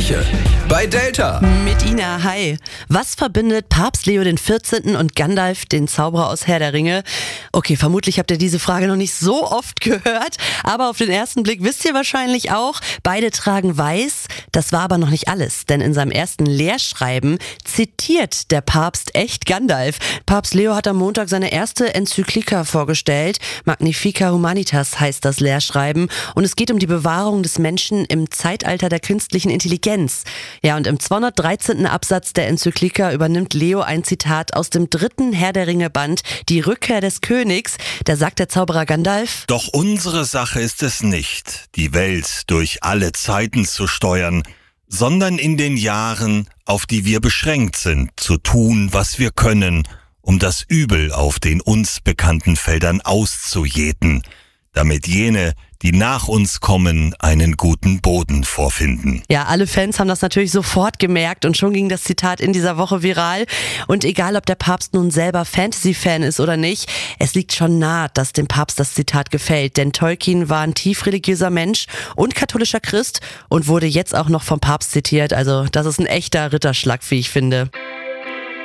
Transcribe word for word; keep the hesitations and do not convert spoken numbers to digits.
Gespräche bei Delta. Mit Ina, hi. Was verbindet Papst Leo der vierzehnte. und Gandalf, den Zauberer aus Herr der Ringe? Okay, vermutlich habt ihr diese Frage noch nicht so oft gehört, aber auf den ersten Blick wisst ihr wahrscheinlich auch, beide tragen weiß. Das war aber noch nicht alles, denn in seinem ersten Lehrschreiben zitiert der Papst echt Gandalf. Papst Leo hat am Montag seine erste Enzyklika vorgestellt. Magnifica Humanitas heißt das Lehrschreiben und es geht um die Bewahrung des Menschen im Zeitalter der künstlichen Intelligenz. Ja, und im zweihundertdreizehnten. Absatz der Enzyklika übernimmt Leo ein Zitat aus dem dritten Herr der Ringe Band, Die Rückkehr des Königs. Da sagt der Zauberer Gandalf: Doch unsere Sache ist es nicht, die Welt durch alle Zeiten zu steuern, sondern in den Jahren, auf die wir beschränkt sind, zu tun, was wir können, um das Übel auf den uns bekannten Feldern auszujäten, damit jene, die nach uns kommen, einen guten Boden vorfinden. Ja, alle Fans haben das natürlich sofort gemerkt und schon ging das Zitat in dieser Woche viral. Und egal, ob der Papst nun selber Fantasy-Fan ist oder nicht, es liegt schon nahe, dass dem Papst das Zitat gefällt. Denn Tolkien war ein tief religiöser Mensch und katholischer Christ und wurde jetzt auch noch vom Papst zitiert. Also das ist ein echter Ritterschlag, wie ich finde.